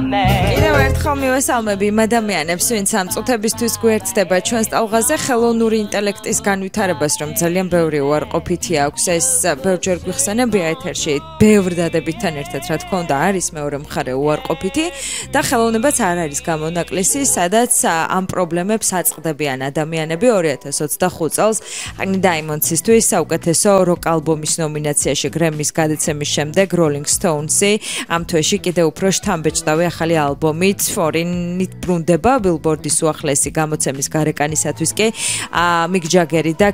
კიდევ ერთხელ მივესალმები იმ ადამიანებს, ვინც ამ წუთებისთვის გვერდდება ჩვენს ტალღაზე ხელოვნური ინტელექტის განვითარებას, რომ ძალიან ბევრი უარყოფითი აქვს. ეს ბევრჯერ გვიხსენებია ეთერში, ბევრ დადებითთან ერთად, რა თქმა უნდა, არის მეორე მხარე უარყოფითი და ხელოვნებაც არ არის გამონაკლისი, სადაც ამ პრობლემებს აწყდებიან ადამიანები 2025 წელს აგნი დაიმონდსისთვის საუკეთესო როკ ალბომის ნომინაციაში გრემის გადაცემის შემდეგ Rolling Stones-ი ამ თვეში კიდევ უფრო შთამბეჭდავი ახალი ალბომით Foreign-ით ბრუნდება Billboard-ის უახლესი გამოცემის გარეკანისათვის კი Mick Jagger-ი და